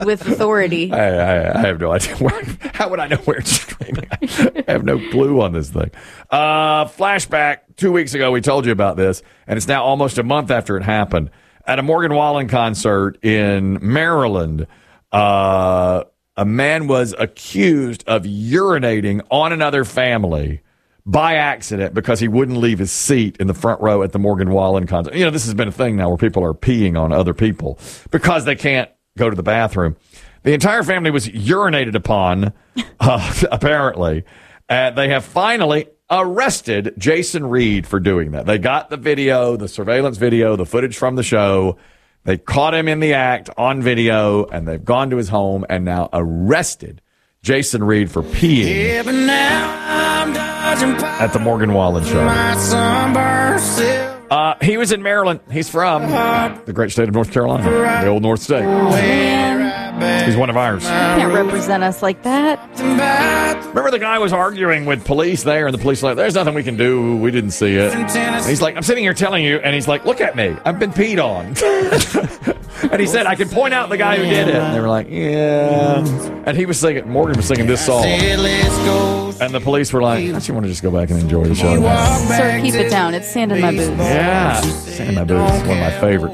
with authority. I have no idea. How would I know where it's streaming? I have no clue on this thing. Flashback, 2 weeks ago, we told you about this, and it's now almost a month after it happened. At a Morgan Wallen concert in Maryland, a man was accused of urinating on another family by accident because he wouldn't leave his seat in the front row at the Morgan Wallen concert. You know, this has been a thing now where people are peeing on other people because they can't go to the bathroom. The entire family was urinated upon, apparently. They have finally arrested Jason Reed for doing that. They got the video, the surveillance video, the footage from the show. They caught him in the act on video, and they've gone to his home and now arrested Jason Reed for peeing at the Morgan Wallen show. He was in Maryland. He's from the great state of North Carolina, the old North State. He's one of ours. You can't represent us like that. Remember the guy was arguing with police there, and the police were like, there's nothing we can do. We didn't see it. And he's like, I'm sitting here telling you, and he's like, look at me. I've been peed on. And he said, I can point out the guy who did it. And they were like, yeah. And he was singing, Morgan was singing this song. And the police were like, don't you want to just go back and enjoy the show now? Sir, keep it down. It's Sand in My Boots. Yeah. Sand in My Boots is one of my favorites.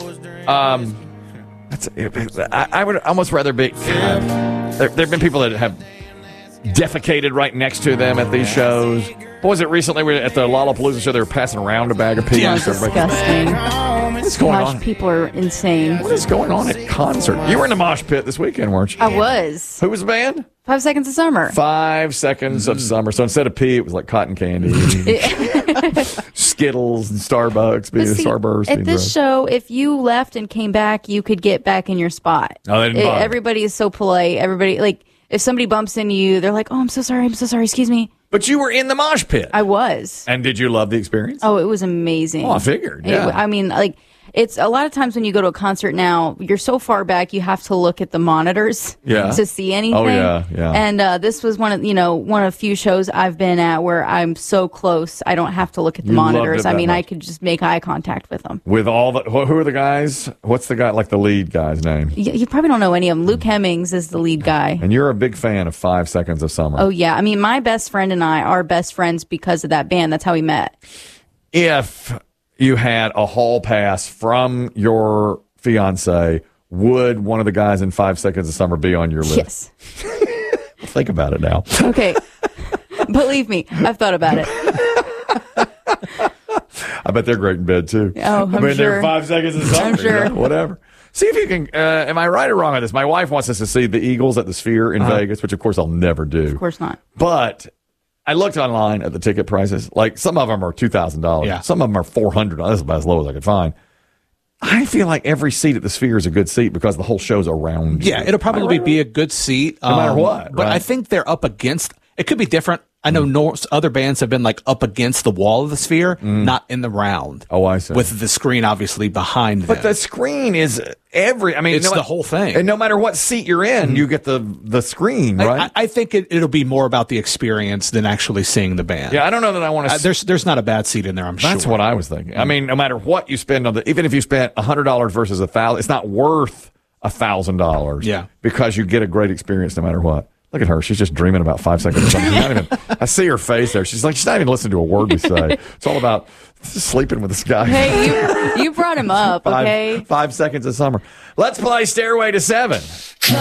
I would almost rather be. There have been people that have defecated right next to them at these shows. What was it recently? We were at the Lollapalooza show. They were passing around a bag of pee. Yeah, disgusting. What's going on? People are insane. What is going on at concert? You were in the mosh pit this weekend, weren't you? I was. Who was the band? 5 Seconds of Summer. 5 Seconds of Summer. So instead of pee, it was like cotton candy, Skittles, and Starbucks. Starburst. At this show, if you left and came back, you could get back in your spot. Oh, they didn't bother. Everybody is so polite. Everybody, like, if somebody bumps into you, they're like, oh, I'm so sorry, excuse me. But you were in the mosh pit. I was. And did you love the experience? Oh, it was amazing. Oh, I figured, yeah. I mean, like, it's a lot of times when you go to a concert now, you're so far back, you have to look at the monitors to see anything. Oh, yeah. And this was one of a few shows I've been at where I'm so close, I don't have to look at the monitors. I mean, I could just make eye contact with them. With all the, who are the guys? What's the guy, like the lead guy's name? You probably don't know any of them. Luke Hemmings is the lead guy. And you're a big fan of 5 Seconds of Summer. Oh, yeah. I mean, my best friend and I are best friends because of that band. That's how we met. If you had a hall pass from your fiance, would one of the guys in 5 Seconds of Summer be on your list? Yes. Think about it now. Okay. Believe me, I've thought about it. I bet they're great in bed, too. Oh, I'm sure. they're 5 Seconds of Summer. I'm sure. You know, whatever. See if you can, am I right or wrong on this? My wife wants us to see the Eagles at the Sphere in Vegas, which, of course, I'll never do. Of course not. But I looked online at the ticket prices. Like, some of them are $2,000. Yeah. Some of them are $400. That's about as low as I could find. I feel like every seat at the Sphere is a good seat because the whole show's around you. Yeah, it'll probably be a good seat. No matter what. But I think they're up against, it could be different. I know other bands have been like up against the wall of the Sphere, not in the round. Oh, I see. With the screen obviously behind them. But the screen is it's the whole thing. And no matter what seat you're in, you get the screen, right? I think it'll be more about the experience than actually seeing the band. Yeah, I don't know that I want to. There's not a bad seat in there, I'm sure. That's what I was thinking. I mean, no matter what you spend on even if you spent $100 versus $1,000, it's not worth $1,000. Yeah. Because you get a great experience no matter what. Look at her. She's just dreaming about 5 seconds of something. I see her face there. She's not even listening to a word we say. It's all about sleeping with this guy. Hey, you brought him up, okay? 5 seconds of summer. Let's play Stairway to Seven.